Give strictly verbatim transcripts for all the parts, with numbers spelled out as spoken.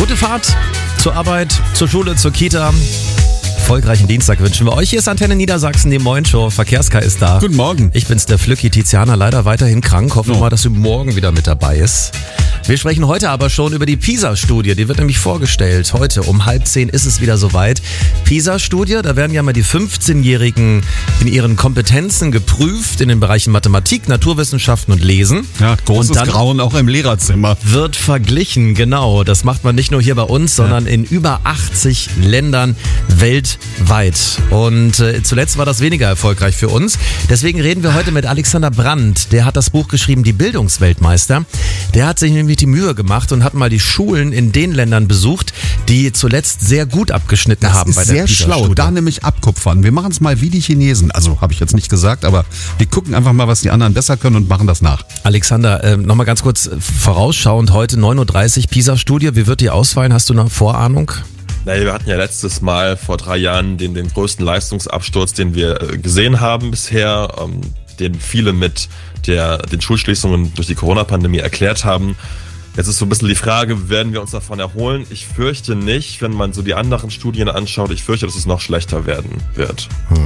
Gute Fahrt zur Arbeit, zur Schule, zur Kita. Erfolgreichen Dienstag wünschen wir euch. Hier ist Antenne Niedersachsen, die Moin Show. Verkehrskar ist da. Guten Morgen. Ich bin's, der Flücki. Tiziana leider weiterhin krank. Hoffen wir Oh. mal, dass sie morgen wieder mit dabei ist. Wir sprechen heute aber schon über die PISA-Studie. Die wird nämlich vorgestellt. Heute um halb zehn ist es wieder soweit. PISA-Studie, da werden ja mal die fünfzehnjährigen in ihren Kompetenzen geprüft in den Bereichen Mathematik, Naturwissenschaften und Lesen. Ja, großes Und dann Grauen auch im Lehrerzimmer. wird verglichen, genau. Das macht man nicht nur hier bei uns, sondern in über achtzig Ländern weltweit. Und äh, zuletzt war das weniger erfolgreich für uns. Deswegen reden wir heute mit Alexander Brandt. Der hat das Buch geschrieben, Die Bildungsweltmeister. Der hat sich nämlich die Mühe gemacht und hat mal die Schulen in den Ländern besucht, die zuletzt sehr gut abgeschnitten Das haben ist bei der sehr schlau, PISA-Studie. da nämlich abkupfern. Wir machen es mal wie die Chinesen. Also habe ich jetzt nicht gesagt, aber wir gucken einfach mal, was die anderen besser können und machen das nach. Alexander, äh, nochmal ganz kurz vorausschauend, heute neun Uhr dreißig PISA-Studie. Wie wird die ausfallen? Hast du eine Vorahnung? Naja, wir hatten ja letztes Mal vor drei Jahren den, den größten Leistungsabsturz, den wir äh, gesehen haben bisher, ähm, den viele mit der, den Schulschließungen durch die Corona-Pandemie erklärt haben. Jetzt ist so ein bisschen die Frage, werden wir uns davon erholen? Ich fürchte nicht, wenn man so die anderen Studien anschaut. Ich fürchte, dass es noch schlechter werden wird. Hm.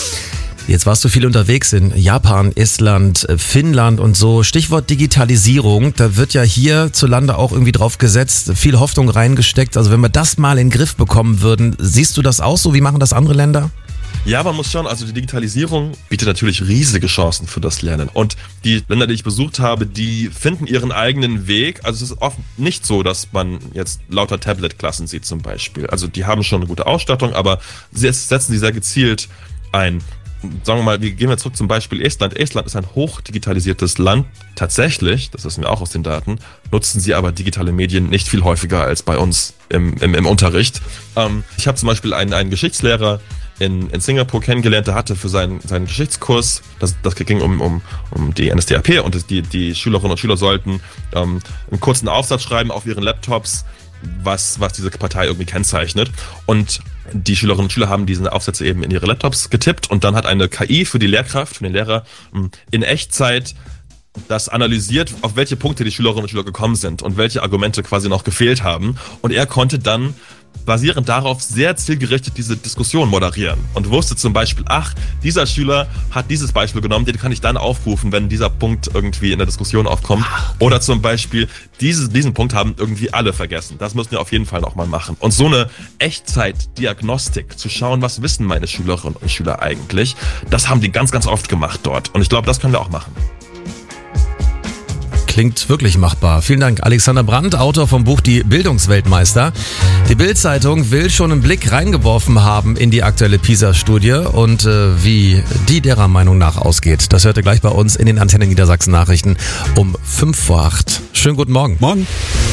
Jetzt warst du viel unterwegs in Japan, Estland, Finnland und so. Stichwort Digitalisierung, da wird ja hierzulande auch irgendwie drauf gesetzt, viel Hoffnung reingesteckt. Also wenn wir das mal in den Griff bekommen würden, siehst du das auch so? Wie machen das andere Länder? Ja, man muss schauen, also die Digitalisierung bietet natürlich riesige Chancen für das Lernen. Und die Länder, die ich besucht habe, die finden ihren eigenen Weg. Also es ist oft nicht so, dass man jetzt lauter Tablet-Klassen sieht zum Beispiel. Also die haben schon eine gute Ausstattung, aber sie setzen sie sehr gezielt ein. Sagen wir mal, wir gehen wir zurück zum Beispiel Estland. Estland ist ein hochdigitalisiertes Land. Tatsächlich, das wissen wir auch aus den Daten, nutzen sie aber digitale Medien nicht viel häufiger als bei uns im, im, im Unterricht. Ähm, ich habe zum Beispiel einen, einen Geschichtslehrer in, in Singapur kennengelernt, der hatte für seinen, seinen Geschichtskurs, das, das ging um, um, um die N S D A P und das, die, die Schülerinnen und Schüler sollten ähm, einen kurzen Aufsatz schreiben auf ihren Laptops, was, was diese Partei irgendwie kennzeichnet. Und die Schülerinnen und Schüler haben diese Aufsätze eben in ihre Laptops getippt und dann hat eine K I für die Lehrkraft, für den Lehrer in Echtzeit das analysiert, auf welche Punkte die Schülerinnen und Schüler gekommen sind und welche Argumente quasi noch gefehlt haben. Und er konnte dann basierend darauf sehr zielgerichtet diese Diskussion moderieren und wusste zum Beispiel, ach, dieser Schüler hat dieses Beispiel genommen, den kann ich dann aufrufen, wenn dieser Punkt irgendwie in der Diskussion aufkommt. Oder zum Beispiel, diese, diesen Punkt haben irgendwie alle vergessen. Das müssen wir auf jeden Fall nochmal machen. Und so eine Echtzeitdiagnostik, zu schauen, was wissen meine Schülerinnen und Schüler eigentlich, das haben die ganz, ganz oft gemacht dort. Und ich glaube, das können wir auch machen. Klingt wirklich machbar. Vielen Dank, Alexander Brandt, Autor vom Buch Die Bildungsweltmeister. Die Bild-Zeitung will schon einen Blick reingeworfen haben in die aktuelle PISA-Studie und äh, wie die derer Meinung nach ausgeht. Das hört ihr gleich bei uns in den Antenne Niedersachsen Nachrichten um fünf vor acht. Schönen guten Morgen. Morgen.